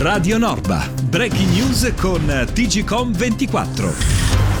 Radio Norba, breaking news con TGcom 24.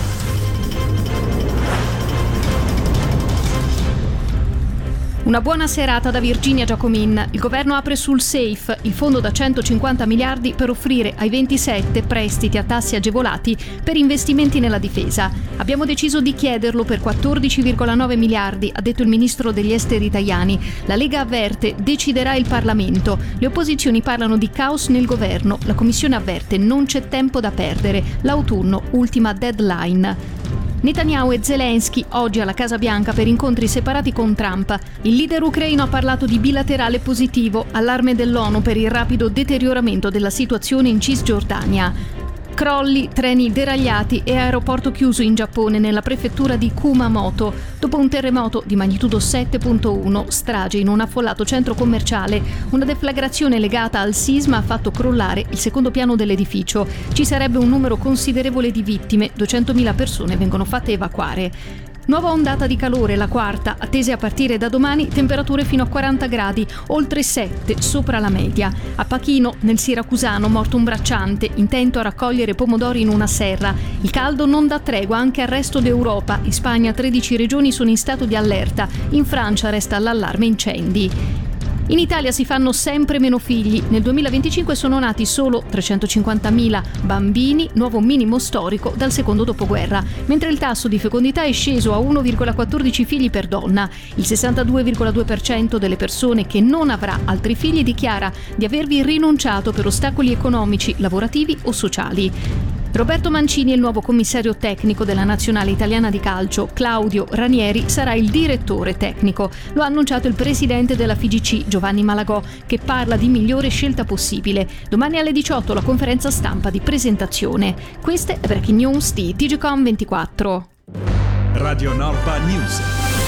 Una buona serata da Virginia Giacomin. Il governo apre sul SAFE, il fondo da 150 miliardi per offrire ai 27 prestiti a tassi agevolati per investimenti nella difesa. Abbiamo deciso di chiederlo per 14,9 miliardi, ha detto il ministro degli esteri Tajani. La Lega avverte, deciderà il Parlamento. Le opposizioni parlano di caos nel governo. La Commissione avverte, non c'è tempo da perdere. L'autunno, ultima deadline. Netanyahu e Zelensky oggi alla Casa Bianca per incontri separati con Trump. Il leader ucraino ha parlato di bilaterale positivo, allarme dell'ONU per il rapido deterioramento della situazione in Cisgiordania. Crolli, treni deragliati e aeroporto chiuso in Giappone nella prefettura di Kumamoto. Dopo un terremoto di magnitudo 7.1, strage in un affollato centro commerciale. Una deflagrazione legata al sisma ha fatto crollare il secondo piano dell'edificio. Ci sarebbe un numero considerevole di vittime, 200.000 persone vengono fatte evacuare. Nuova ondata di calore, la quarta, attese a partire da domani, temperature fino a 40 gradi, oltre 7 sopra la media. A Pachino, nel siracusano, morto un bracciante, intento a raccogliere pomodori in una serra. Il caldo non dà tregua anche al resto d'Europa. In Spagna 13 regioni sono in stato di allerta. In Francia resta l'allarme incendi. In Italia si fanno sempre meno figli. Nel 2025 sono nati solo 350.000 bambini, nuovo minimo storico dal secondo dopoguerra, mentre il tasso di fecondità è sceso a 1,14 figli per donna. Il 62,2% delle persone che non avrà altri figli dichiara di avervi rinunciato per ostacoli economici, lavorativi o sociali. Roberto Mancini è il nuovo commissario tecnico della Nazionale Italiana di Calcio. Claudio Ranieri sarà il direttore tecnico. Lo ha annunciato il presidente della FIGC, Giovanni Malagò, che parla di migliore scelta possibile. Domani alle 18 la conferenza stampa di presentazione. Queste è Breaking News di TGcom 24. Radio Norba News.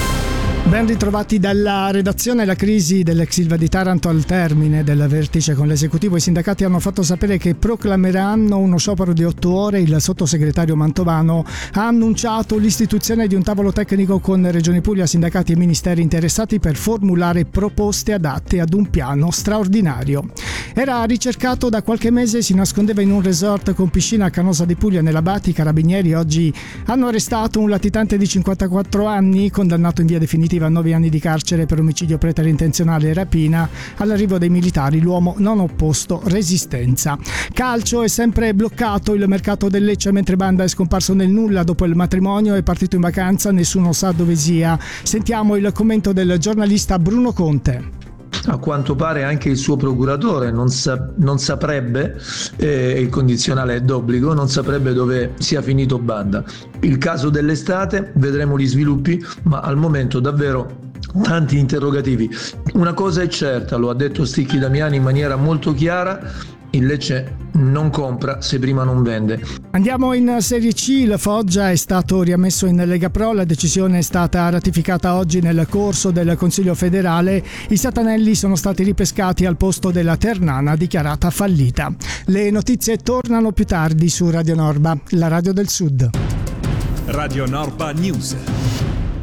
Ben ritrovati dalla redazione. La crisi dell'ex Ilva di Taranto al termine del vertice con l'esecutivo. I sindacati hanno fatto sapere che proclameranno uno sciopero di 8 ore. Il sottosegretario Mantovano ha annunciato l'istituzione di un tavolo tecnico con Regione Puglia, sindacati e ministeri interessati per formulare proposte adatte ad un piano straordinario. Era ricercato da qualche mese, si nascondeva in un resort con piscina a Canosa di Puglia nell'Abate. I carabinieri oggi hanno arrestato un latitante di 54 anni condannato in via definitiva a 9 anni di carcere per omicidio preterintenzionale e rapina. All'arrivo dei militari l'uomo non ha opposto resistenza. Calcio, è sempre bloccato il mercato del Lecce, mentre Banda è scomparso nel nulla dopo il matrimonio, è partito in vacanza, nessuno sa dove sia. Sentiamo il commento del giornalista Bruno Conte. A quanto pare anche il suo procuratore non saprebbe, il condizionale è d'obbligo, non saprebbe dove sia finito Banda. Il caso dell'estate, vedremo gli sviluppi, ma al momento davvero tanti interrogativi. Una cosa è certa, lo ha detto Sticchi Damiani in maniera molto chiara: il Lecce non compra se prima non vende. Andiamo in Serie C. Il Foggia è stato riammesso in Lega Pro. La decisione è stata ratificata oggi nel corso del Consiglio federale. I satanelli sono stati ripescati al posto della Ternana dichiarata fallita. Le notizie tornano più tardi su Radio Norba, la radio del Sud. Radio Norba News.